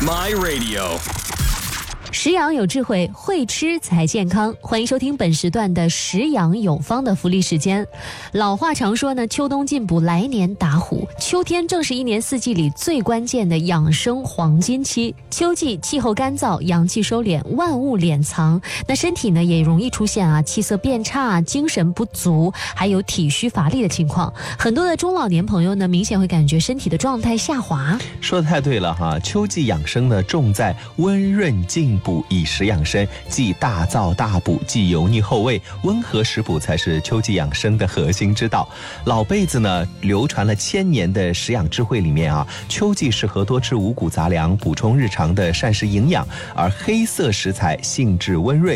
My Radio。 食养有智慧，会吃才健康。欢迎收听本时段的食养有方的福利时间。老话常说呢，秋冬进补，来年打虎。秋天正是一年四季里最关键的养生黄金期。秋季气候干燥，阳气收敛，万物敛藏，那身体呢也容易出现气色变差、精神不足，还有体虚乏力的情况。很多的中老年朋友呢，明显会感觉身体的状态下滑。 说得太对了哈！秋季养生呢，重在温润进补，以食养生，既大燥大补，既油腻厚味，温和食补才是秋季养生的核心之道。老辈子呢，流传了1000年的食养智慧里面秋季适合多吃五谷杂粮，补充日常的膳食营养，而黑色食材性质温润，